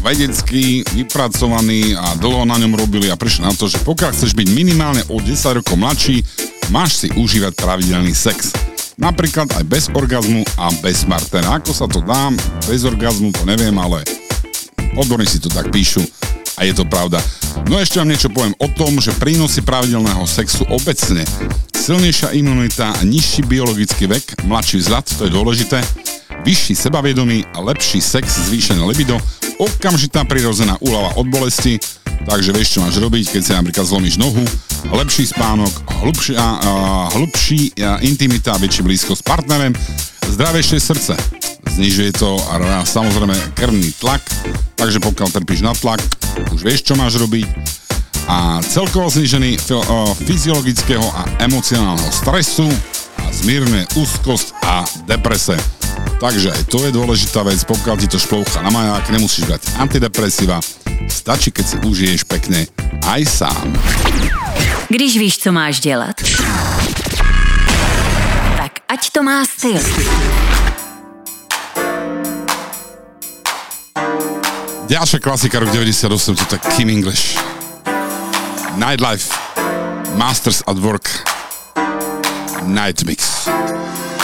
vedecký, vypracovaný a dlho na ňom robili a prišli na to, že pokiaľ chceš byť minimálne o 10 rokov mladší, máš si užívať pravidelný sex. Napríklad aj bez orgazmu a bez partnera. Ako sa to dá? Bez orgazmu to neviem, ale odborníci to tak píšu a je to pravda. No ešte vám niečo poviem o tom, že prínosy pravidelného sexu obecne. Silnejšia imunita, nižší biologický vek, mladší vzhľad, to je dôležité, vyšší sebavedomí a lepší sex, zvýšené libido, okamžitá prirodzená úľava od bolesti, takže vieš, čo máš robiť, keď si napríklad zlomíš nohu, lepší spánok, hlbší intimita, väčší blízkosť s partnerem, zdravejšie srdce, znižuje to samozrejme krvný tlak, takže pokiaľ trpíš na tlak, už vieš, čo máš robiť, a celkovo znížený fyziologického a emocionálneho stresu a zmierňuje úzkosť a deprese. Takže aj to je dôležitá vec, pokiaľ ti to šploucha na maják, nemusíš brať antidepresíva, stačí, keď si užiješ pekne aj sám. Když víš, co máš dělat, tak ať to má styl. Ďalšia klasika rok 98, to je Kim English. Nightlife, Masters at Work, Night Mix.